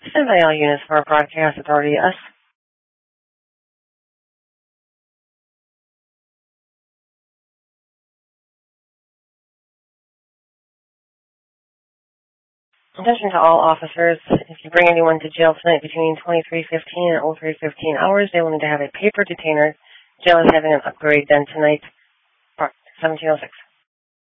Stand by all units for our broadcast authority, us. Attention to all officers. If you bring anyone to jail tonight between 23:15 and 03:15 hours, they will need to have a paper detainer. Jail is having an upgrade done tonight. 1706.